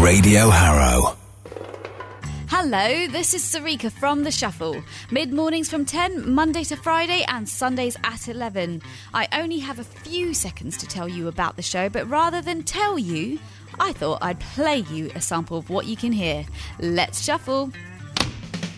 Radio Harrow. Hello, this is Sarika from The Shuffle. Mid-mornings from 10, Monday to Friday, and Sundays at 11. I only have a few seconds to tell you about the show, but rather than tell you, I thought I'd play you a sample of what you can hear. Let's shuffle.